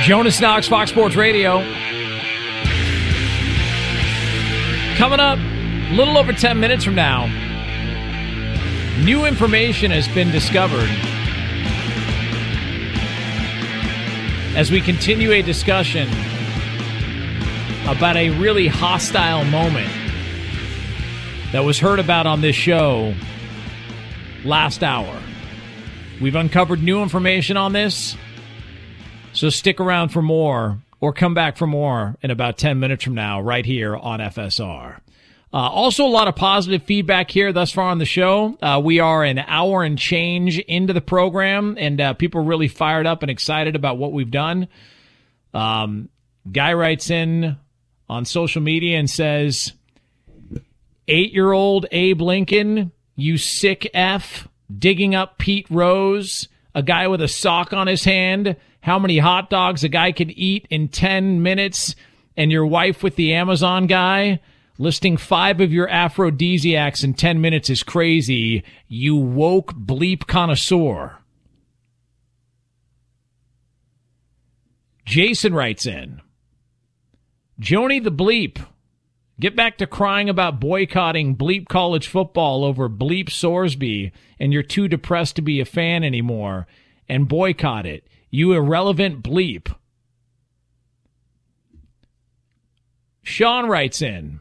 Jonas Knox, Fox Sports Radio. Coming up a little over 10 minutes from now, new information has been discovered as we continue a discussion about a really hostile moment that was heard about on this show last hour. We've uncovered new information on this, so stick around for more, or come back for more in about 10 minutes from now, right here on FSR. Also, a lot of positive feedback here thus far on the show. We are an hour and change into the program, and people are really fired up and excited about what we've done. Guy writes in on social media and says, 8-year-old Abe Lincoln, you sick F, digging up Pete Rose, a guy with a sock on his hand, how many hot dogs a guy could eat in 10 minutes, and your wife with the Amazon guy. Listing 5 of your aphrodisiacs in 10 minutes is crazy, you woke bleep connoisseur. Jason writes in, Joni the Bleep, get back to crying about boycotting Bleep college football over Bleep Sorsby, and you're too depressed to be a fan anymore, and boycott it. You irrelevant bleep. Sean writes in,